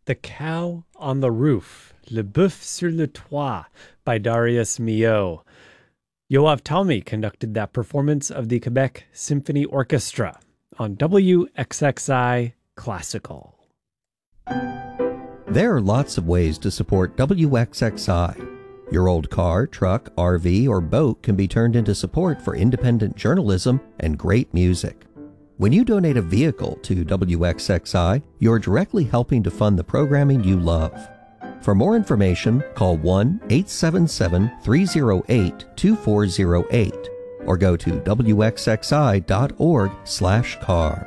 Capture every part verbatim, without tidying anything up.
The Cow on the Roof, Le Boeuf sur le Toit, by Darius Milhaud. Yoav Talmi conducted that performance of the Quebec Symphony Orchestra on W X X I Classical. There are lots of ways to support W X X I. Your old car, truck, R V, or boat can be turned into support for independent journalism and great music. When you donate a vehicle to W X X I, you're directly helping to fund the programming you love. For more information, call one eight seven seven, three zero eight, two four zero eight or go to W X X I dot org slash car.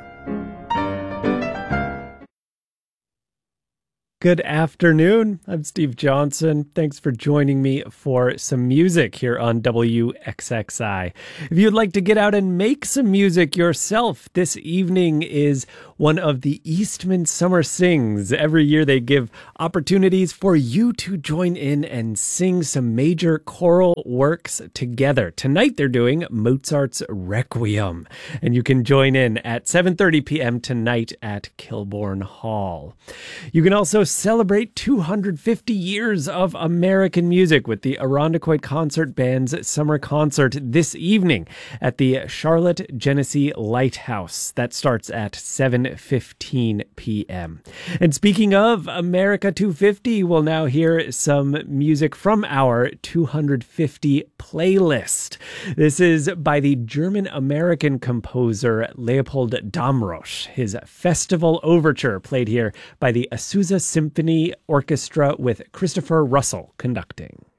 Good afternoon. I'm Steve Johnson. Thanks for joining me for some music here on W X X I. If you'd like to get out and make some music yourself, this evening is one of the Eastman Summer Sings. Every year they give opportunities for you to join in and sing some major choral works together. Tonight they're doing Mozart's Requiem, and you can join in at seven thirty p.m. tonight at Kilbourne Hall. You can also celebrate two hundred fifty years of American music with the Irondequoit Concert Band's summer concert this evening at the Charlotte Genesee Lighthouse. That starts at seven fifteen p.m. And speaking of America two hundred fifty, we'll now hear some music from our two hundred fifty playlist. This is by the German-American composer Leopold Damrosch. His Festival Overture played here by the Azusa Symphony Orchestra with Christopher Russell conducting.